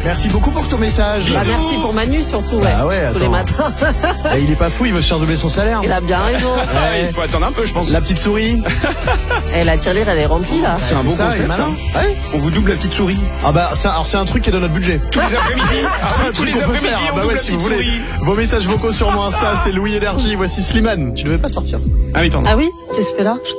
Merci beaucoup pour ton message. Bah, merci pour Manu surtout, ouais. Ah ouais, tous les attends. matins. Et il est pas fou, il veut se faire doubler son salaire. Il a bien raison. Ouais. Il faut attendre un peu, je pense. La petite souris. Et la tirelire, elle est remplie là. C'est un bon ça, il est concept. malin. Hein. Ouais. On vous double la petite souris. Ah bah c'est un truc qui est dans notre budget. Tous les après-midi. Ah C'est oui, un tous truc les qu'on peut après-midi, faire. on Bah double ouais, la si vous petite voulez. souris. Vos messages vocaux sur mon Insta, c'est Louis Énergie. Voici Slimane. Tu devais pas sortir. Ah oui, pardon. Ah oui, qu'est-ce que tu fais là?